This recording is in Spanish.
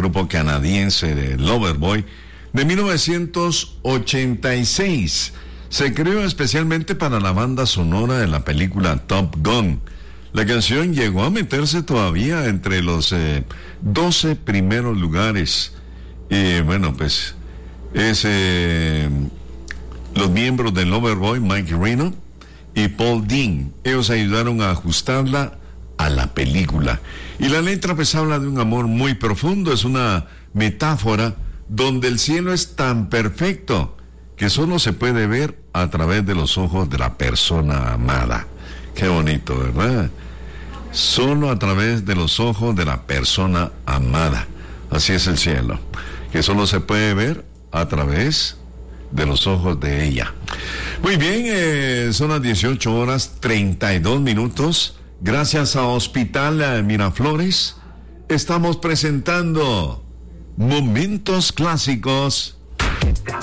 grupo canadiense de Loverboy, de 1986. Se creó especialmente para la banda sonora de la película Top Gun. La canción llegó a meterse todavía entre los 12 primeros lugares. Y bueno, pues es los miembros del Loverboy, Mike Reno y Paul Dean. Ellos ayudaron a ajustarla a la película. Y la letra pues habla de un amor muy profundo. Es una metáfora donde el cielo es tan perfecto que solo se puede ver a través de los ojos de la persona amada. Qué bonito, ¿verdad? Solo a través de los ojos de la persona amada. Así es el cielo, que solo se puede ver a través de los ojos de ella. Muy bien, son las 18:32. Gracias a Hospital Miraflores, estamos presentando Momentos Clásicos